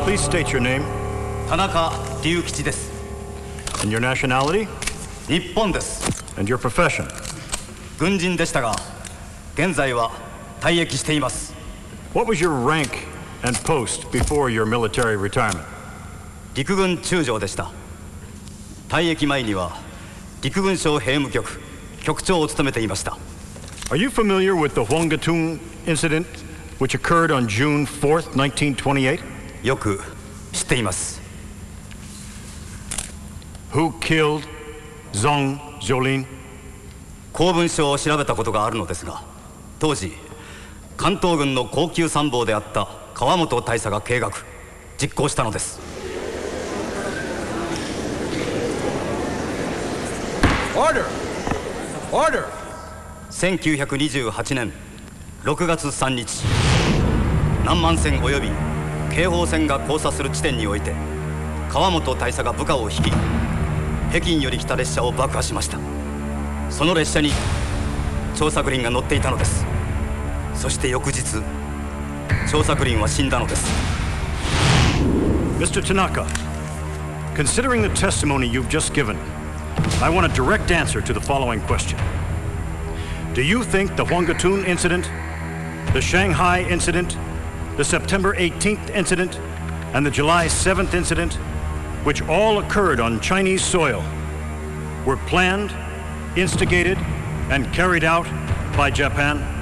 Please state your name. 田中隆吉です。 And your nationality? 日本です。 And your profession? 軍人でしたが、現在は退役しています。 What was your rank and post before your military retirement? 陸軍中将でした。退役前には陸軍省兵務局局長を務めていました。 Are you familiar with the Huanggatun incident which occurred on June 4th, 1928? よく知っています。 Who killed Zhang Zhaolin? 公文書を調べたことがあるのですが、当時関東軍の高級参謀であった川本大佐が計画実行したのです。 Order! Order! 1928年6月3日、南満線及び京豊線が交差する地点において、川本大佐が部下を率い北京より来た列車を爆破しました。その列車に張作霖が乗っていたのです。そして翌日、張作霖は死んだのです。 Mr. Tanaka, considering the testimony you've just given, I want a direct answer to the following question. Do you think the Huanggatun incident, the Shanghai incident, the September 18th incident, and the July 7th incident, which all occurred on Chinese soil, were planned, instigated, and carried out by Japan?